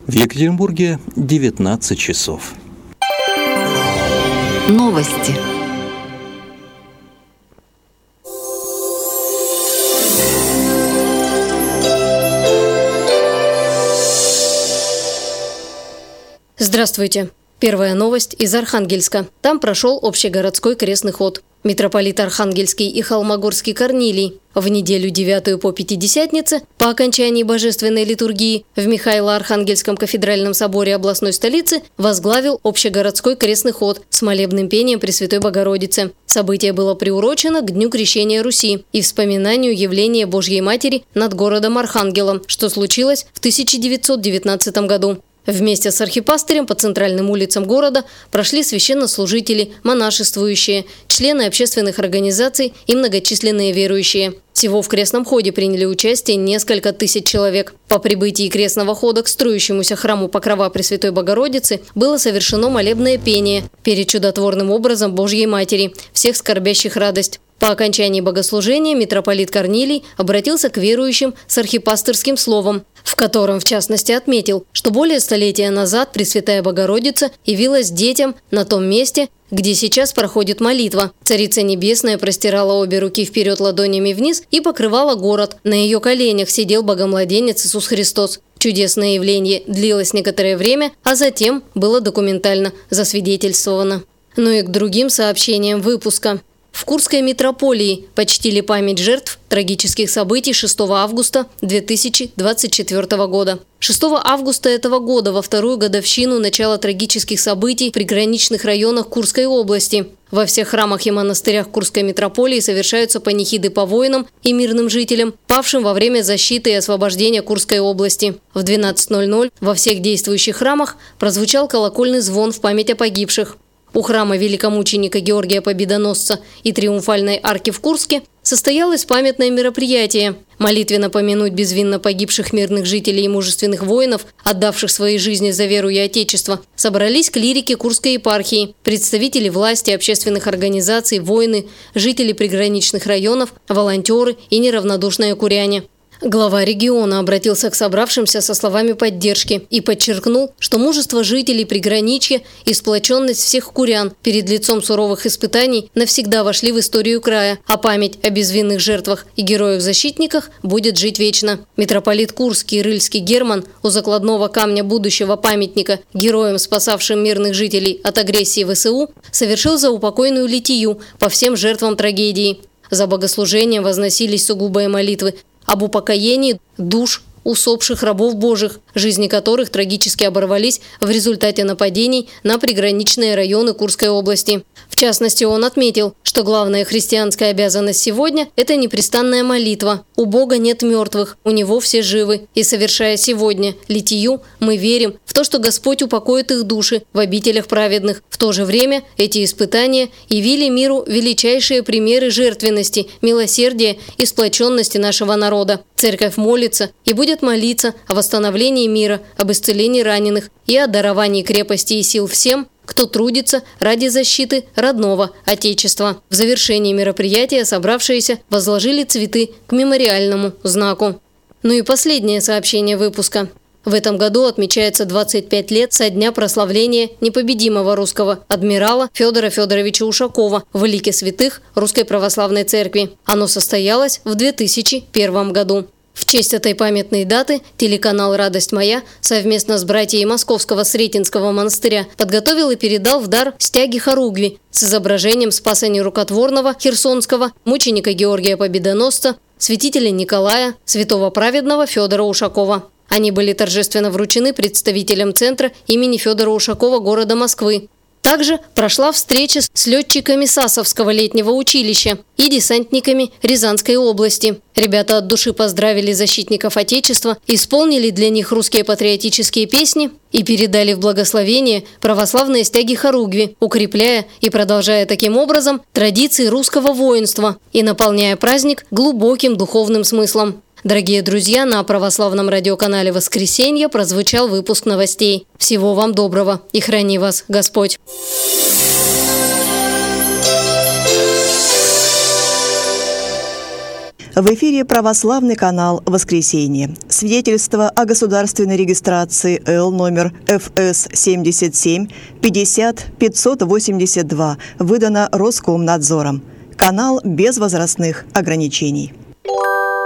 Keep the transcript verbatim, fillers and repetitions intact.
В Екатеринбурге девятнадцать часов. Новости. Здравствуйте. Первая новость из Архангельска. Там прошел общегородской крестный ход. Митрополит Архангельский и Холмогорский Корнилий в неделю девятую по Пятидесятнице по окончании божественной литургии в Михаило-Архангельском кафедральном соборе областной столицы возглавил общегородской крестный ход с молебным пением Пресвятой Богородицы. Событие было приурочено к Дню Крещения Руси и вспоминанию явления Божьей Матери над городом Архангелом, что случилось в тысяча девятьсот девятнадцатом году. Вместе с архипастырем по центральным улицам города прошли священнослужители, монашествующие, члены общественных организаций и многочисленные верующие. Всего в крестном ходе приняли участие несколько тысяч человек. По прибытии крестного хода к строящемуся храму Покрова Пресвятой Богородицы было совершено молебное пение перед чудотворным образом Божьей Матери, всех скорбящих радость. По окончании богослужения митрополит Корнилий обратился к верующим с архипастырским словом, в котором, в частности, отметил, что более столетия назад Пресвятая Богородица явилась детям на том месте, где сейчас проходит молитва. Царица Небесная простирала обе руки вперед ладонями вниз и покрывала город. На ее коленях сидел Богомладенец Иисус Христос. Чудесное явление длилось некоторое время, а затем было документально засвидетельствовано. Ну и к другим сообщениям выпуска. В Курской митрополии почтили память жертв трагических событий шестого августа две тысячи двадцать четвёртого года. шестого августа этого года, во вторую годовщину начала трагических событий в приграничных районах Курской области. Во всех храмах и монастырях Курской митрополии совершаются панихиды по воинам и мирным жителям, павшим во время защиты и освобождения Курской области. В двенадцать ноль ноль во всех действующих храмах прозвучал колокольный звон в память о погибших. У храма великомученика Георгия Победоносца и Триумфальной арки в Курске состоялось памятное мероприятие. Молитвенно помянуть безвинно погибших мирных жителей и мужественных воинов, отдавших свои жизни за веру и Отечество, собрались клирики Курской епархии, представители власти, общественных организаций, воины, жители приграничных районов, волонтеры и неравнодушные куряне. Глава региона обратился к собравшимся со словами поддержки и подчеркнул, что мужество жителей приграничья и сплоченность всех курян перед лицом суровых испытаний навсегда вошли в историю края, а память о безвинных жертвах и героях-защитниках будет жить вечно. Митрополит Курский и Рыльский Герман у закладного камня будущего памятника героям, спасавшим мирных жителей от агрессии ВСУ, совершил заупокойную литию по всем жертвам трагедии. За богослужением возносились сугубые молитвы об упокоении душ усопших рабов Божьих, жизни которых трагически оборвались в результате нападений на приграничные районы Курской области. В частности, он отметил, что главная христианская обязанность сегодня – это непрестанная молитва. У Бога нет мертвых, у Него все живы. И совершая сегодня литию, мы верим в то, что Господь упокоит их души в обителях праведных. В то же время эти испытания явили миру величайшие примеры жертвенности, милосердия и сплоченности нашего народа. Церковь молится и будет молиться о восстановлении мира, об исцелении раненых и о даровании крепости и сил всем, кто трудится ради защиты родного Отечества. В завершении мероприятия собравшиеся возложили цветы к мемориальному знаку. Ну и последнее сообщение выпуска. В этом году отмечается двадцать пять лет со дня прославления непобедимого русского адмирала Федора Федоровича Ушакова в лике святых Русской Православной Церкви. Оно состоялось в две тысячи первом году. В честь этой памятной даты телеканал «Радость моя» совместно с братьями Московского Сретенского монастыря подготовил и передал в дар стяги хоругви с изображением спаса нерукотворного Херсонского, мученика Георгия Победоносца, святителя Николая, святого праведного Федора Ушакова. Они были торжественно вручены представителям центра имени Федора Ушакова города Москвы. Также прошла встреча с летчиками Сасовского летнего училища и десантниками Рязанской области. Ребята от души поздравили защитников Отечества, исполнили для них русские патриотические песни и передали в благословение православные стяги хоругви, укрепляя и продолжая таким образом традиции русского воинства и наполняя праздник глубоким духовным смыслом. Дорогие друзья, на православном радиоканале «Воскресенье» прозвучал выпуск новостей. Всего вам доброго и храни вас Господь! В эфире православный канал «Воскресенье». Свидетельство о государственной регистрации Л номер Ф С семьдесят семь пятьдесят пятьсот восемьдесят два выдано Роскомнадзором. Канал без возрастных ограничений.